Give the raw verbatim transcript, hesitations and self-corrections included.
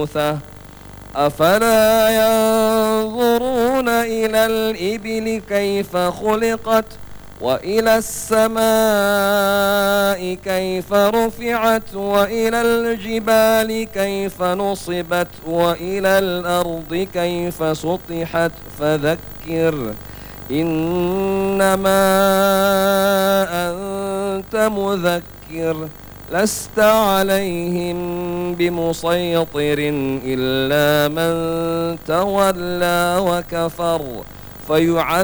أفلا ينظرون إلى الإبل كيف خلقت وإلى السماء كيف رفعت وإلى الجبال كيف نصبت وإلى الأرض كيف سطحت فذكر إنما أنت مذكر لست عليهم بمسيطر إلا من تولى وكفر فيعذب